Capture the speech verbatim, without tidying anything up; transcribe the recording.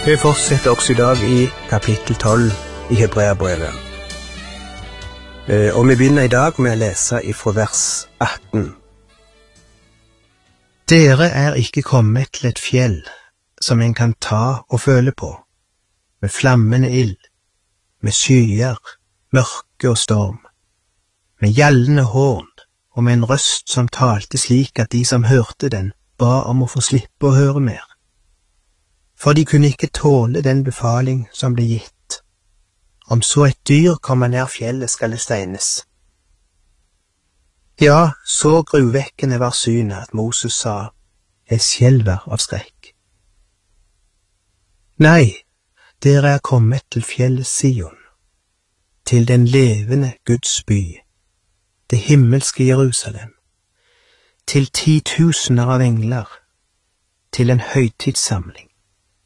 Vi fortsetter også i dag i kapittel tolv i Hebreabrevet. Og vi begynner i dag med å lese ifra vers atten. Dere er ikke kommet til et fjell som en kan ta og føle på, med flammende ild, med skyer, mørke og storm, med gjallende horn og med en røst som talte slik at de som hørte den ba om å få slippe å høre mer. For de kunne ikke tåle den befaling som ble gitt. Om så et dyr kommer nær fjellet skal det steines. Ja, så gruvekkende var synet at Moses sa, jeg skjelver av skrekk. Nei, dere er kommet til fjellet Sion, til den levende Guds by, det himmelske Jerusalem, til titusener av engler, til en høytidssamling,